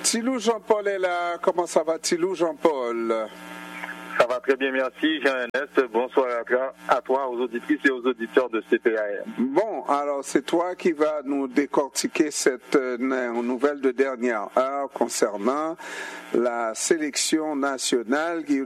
Tilou Jean-Paul est là. Comment ça va, Tilou Jean-Paul? Ça va très bien, merci Jean-Ernest. Bonsoir à toi, aux auditrices et aux auditeurs de CPAM. Bon, alors c'est toi qui vas nous décortiquer cette nouvelle de dernière heure concernant la sélection nationale qui